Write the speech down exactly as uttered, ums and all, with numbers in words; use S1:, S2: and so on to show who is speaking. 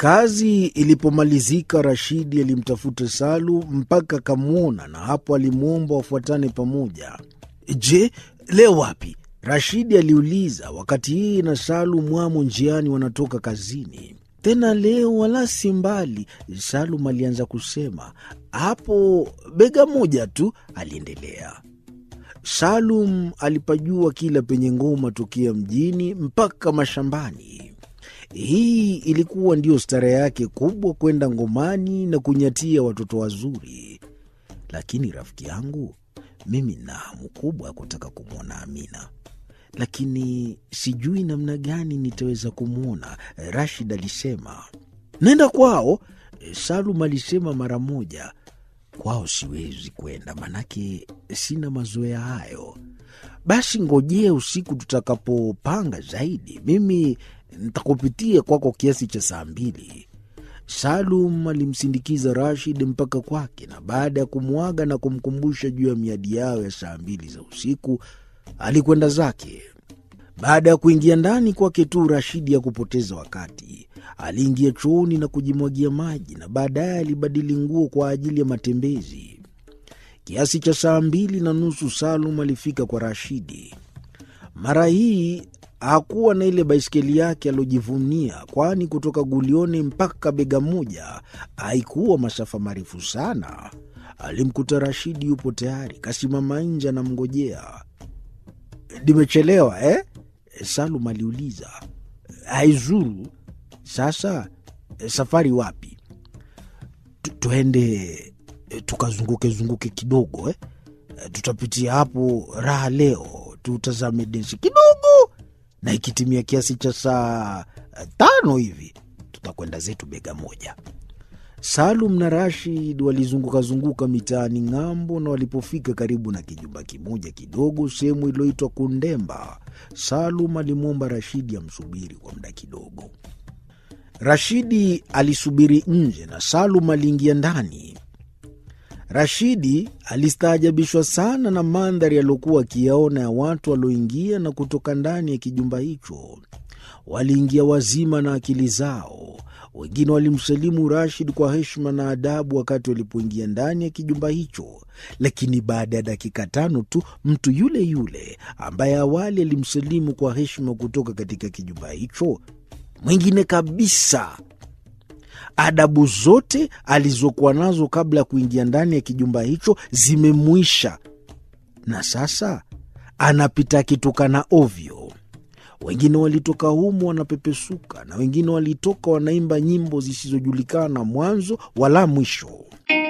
S1: Kazi ilipomalizika, Rashidi alimtafuta Salu mpaka akamwona, na hapo alimwomba wafuatane pamoja. "Je, leo wapi?" Rashidi aliuliza, wakati yeye na Salu mwamo njiani wanatoka kazini. "Tena leo wala si mbali," Salum alianza kusema. "Hapo bega moja tu," aliendelea. Salum alipajua kila penye ngoma tokea mjini mpaka mashambani. Hii ilikuwa ndiyo stara yake kubwa, kwenda ngomani na kunyatia watoto wazuri. "Lakini rafiki yangu, mimi nina hamu kubwa ya kutaka kumwona Amina, lakini sijui namna gani nitaweza kumwona," Rashid alisema. "Nenda kwao," Salum alisema mara moja. "Kwao siwezi kwenda, manake sina mazoea hayo." "Basi ngojea usiku tutakapopanga zaidi, mimi nitakupitia kwako kiasi cha saa mbili." Salum alimsindikiza Rashid mpaka kwake, na baada ya kumwaga na kumkumbusha juu ya miadi yao ya saa mbili za usiku, alikwenda zake. Baada ya kuingia ndani kwake tu, Rashidi ya kupoteza wakati aliingia chooni na kujimwagia maji, na baadaye alibadili nguo kwa ajili ya matembezi. Kiasi cha saa mbili na nusu Salum alifika kwa Rashidi. Mara hii hakuwa na ile baiskeli yake aliojivunia, kwani kutoka Gulioni mpaka Bega Moja haikuwa masafa marefu sana. Alimkuta Rashidi yupo tayari, kasimama nje na mngojea. "Nimechelewa eh?" Salum aliuliza. "Haizuru. Sasa safari wapi?" "Twende tukazunguke zunguke kidogo eh? Tutapitia hapo Raha leo, tutazame densi kidogo, na ikitimia kiasi cha saa tano hivi tutakwenda zetu Bega Moja." Salum na Rashid walizunguka zunguka mitaani ng'ambo, na walipofika karibu na kijumba kimoja kidogo sehemu iliyoitwa Kundemba, Salum alimwomba Rashidi amsubiri kwa muda kidogo. Rashidi alisubiri nje na Salum aliingia ndani. Rashidi alistaajabishwa sana na mandhari aliyokuwa akiyaona ya watu walioingia na kutoka ndani ya kijumba hicho. Waliingia wazima na akili zao. Wengine walimsalimu Rashid kwa heshima na adabu wakati walipoingia ndani ya kijumba hicho, lakini baada ya dakika tano tu, mtu yule yule ambaye awali alimsalimu kwa heshima kutoka katika kijumba hicho, mwingine kabisa, adabu zote alizokuwa nazo kabla ya kuingia ndani ya kijumba hicho zimemwisha, na sasa anapita akitokana ovyo. Wengine walitoka humo wanapepesuka, na wengine walitoka wanaimba nyimbo zisizojulikana mwanzo wala mwisho.